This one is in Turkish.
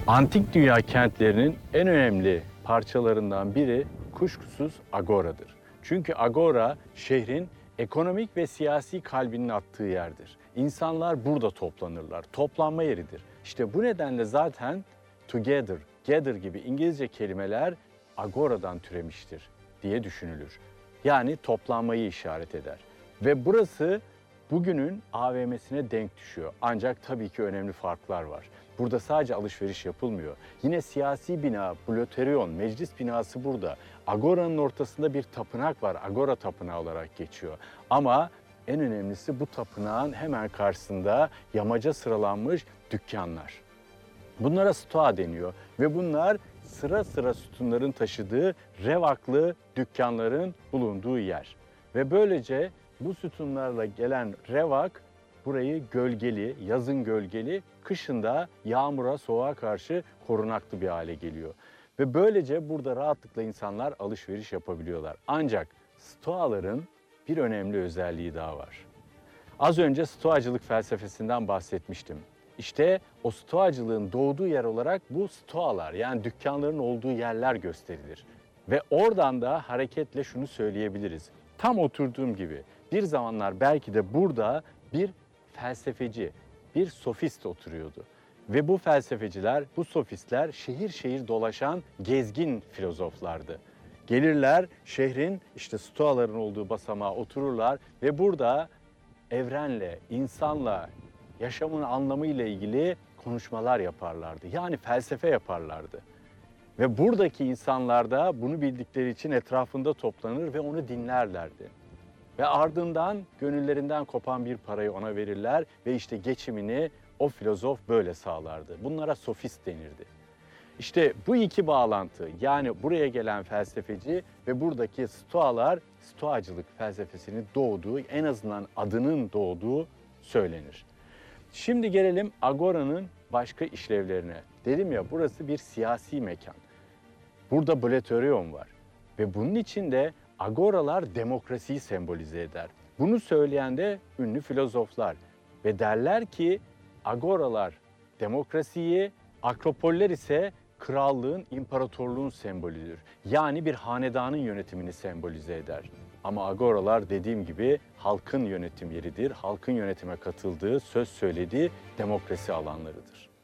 Antik dünya kentlerinin en önemli parçalarından biri kuşkusuz agoradır. Çünkü agora şehrin ekonomik ve siyasi kalbinin attığı yerdir. İnsanlar burada toplanırlar, toplanma yeridir. İşte bu nedenle zaten together, gather gibi İngilizce kelimeler agoradan türemiştir diye düşünülür. Yani toplanmayı işaret eder. Ve burası bugünün AVM'sine denk düşüyor. Ancak tabii ki önemli farklar var. Burada sadece alışveriş yapılmıyor. Yine siyasi bina, Bloterion, meclis binası burada. Agora'nın ortasında bir tapınak var. Agora Tapınağı olarak geçiyor. Ama en önemlisi bu tapınağın hemen karşısında yamaca sıralanmış dükkanlar. Bunlara stoa deniyor ve bunlar sıra sıra sütunların taşıdığı revaklı dükkanların bulunduğu yer. Ve böylece bu sütunlarla gelen revak burayı gölgeli, yazın gölgeli, kışında yağmura, soğuğa karşı korunaklı bir hale geliyor. Ve böylece burada rahatlıkla insanlar alışveriş yapabiliyorlar. Ancak stoaların bir önemli özelliği daha var. Az önce stoacılık felsefesinden bahsetmiştim. İşte o stoacılığın doğduğu yer olarak bu stoalar, yani dükkanların olduğu yerler gösterilir. Ve oradan da hareketle şunu söyleyebiliriz. Tam oturduğum gibi bir zamanlar belki de burada bir felsefeci, bir sofist oturuyordu. Ve bu felsefeciler, bu sofistler şehir şehir dolaşan gezgin filozoflardı. Gelirler şehrin işte stoaların olduğu basamağa otururlar ve burada evrenle, insanla, yaşamın anlamıyla ilgili konuşmalar yaparlardı. Yani felsefe yaparlardı. Ve buradaki insanlar da bunu bildikleri için etrafında toplanır ve onu dinlerlerdi. Ve ardından gönüllerinden kopan bir parayı ona verirler ve işte geçimini o filozof böyle sağlardı. Bunlara sofist denirdi. İşte bu iki bağlantı, yani buraya gelen felsefeci ve buradaki stoalar, stoacılık felsefesinin doğduğu, en azından adının doğduğu söylenir. Şimdi gelelim agora'nın başka işlevlerine. Dedim ya, burası bir siyasi mekan. Burada Bloterion var ve bunun içinde agoralar demokrasiyi sembolize eder. Bunu söyleyen de ünlü filozoflar ve derler ki agoralar demokrasiyi, akropoller ise krallığın, imparatorluğun sembolüdür. Yani bir hanedanın yönetimini sembolize eder. Ama agoralar dediğim gibi halkın yönetim yeridir. Halkın yönetime katıldığı, söz söylediği demokrasi alanlarıdır.